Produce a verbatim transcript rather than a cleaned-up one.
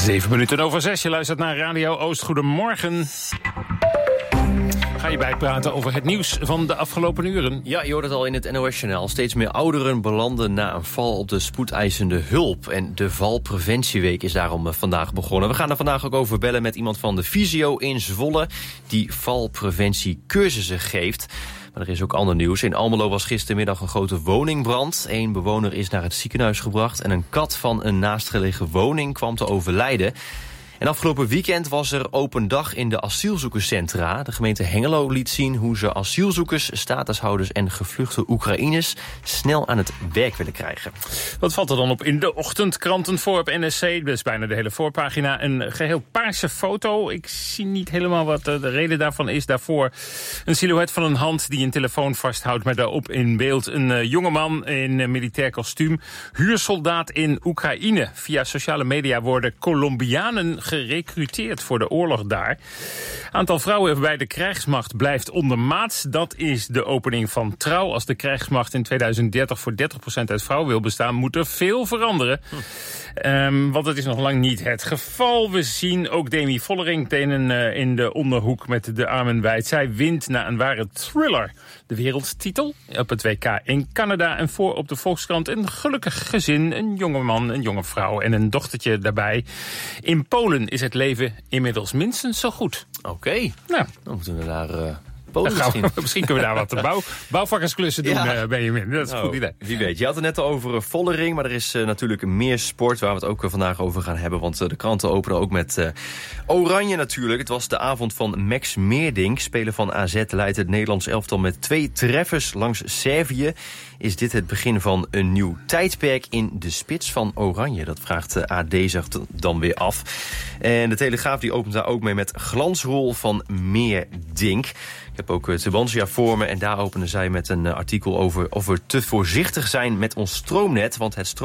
Zeven minuten over zes. Je luistert naar Radio Oost. Goedemorgen. Ga je bijpraten over het nieuws van de afgelopen uren? Ja, je hoort het al in het N O S-journaal. Steeds meer ouderen belanden na een val op de spoedeisende hulp. En de Valpreventieweek is daarom vandaag begonnen. We gaan er vandaag ook over bellen met iemand van de Visio in Zwolle, die valpreventiecursussen geeft. Maar er is ook ander nieuws. In Almelo was gistermiddag een grote woningbrand. Eén bewoner is naar het ziekenhuis gebracht en een kat van een naastgelegen woning kwam te overlijden. En afgelopen weekend was er open dag in de asielzoekerscentra. De gemeente Hengelo liet zien hoe ze asielzoekers, statushouders en gevluchte Oekraïners snel aan het werk willen krijgen. Wat valt er dan op in de ochtendkranten voor op N S C? Dat is bijna de hele voorpagina. Een geheel paarse foto. Ik zie niet helemaal wat de reden daarvan is. Daarvoor een silhouet van een hand die een telefoon vasthoudt, met daarop in beeld een uh, jongeman in uh, militair kostuum. Huursoldaat in Oekraïne. Via sociale media worden Colombianen gerecruiteerd voor de oorlog daar. Aantal vrouwen bij de krijgsmacht blijft ondermaats. Dat is de opening van Trouw. Als de krijgsmacht in tweeduizend dertig voor dertig procent uit vrouwen wil bestaan, moet er veel veranderen. Hm. Um, want het is nog lang niet het geval. We zien ook Demi Vollering tenen uh, in de onderhoek met de armen wijd. Zij wint na een ware thriller de wereldtitel op het W K in Canada. En voor op de Volkskrant een gelukkig gezin. Een jonge man, een jonge vrouw en een dochtertje daarbij. In Polen is het leven inmiddels minstens zo goed. Oké, okay. Nou, dan moeten we daar... Uh... Misschien. misschien kunnen we daar wat bouw, bouwvakkersklussen doen, ja. uh, Benjamin. Dat is een nou, goed idee. Wie weet. Je had het net al over uh, Vollering, maar er is uh, natuurlijk meer sport waar we het ook uh, vandaag over gaan hebben. Want uh, de kranten openen ook met uh, Oranje natuurlijk. Het was de avond van Max Meerdink. Speler van A Z leidt het Nederlands elftal met twee treffers langs Servië. Is dit het begin van een nieuw tijdperk in de spits van Oranje? Dat vraagt uh, A D zich dan weer af. En de Telegraaf die opent daar ook mee met glansrol van Meerdink. Ik heb ook Tubantia voor me en daar openen zij met een artikel over of we te voorzichtig zijn met ons stroomnet. Want het stroom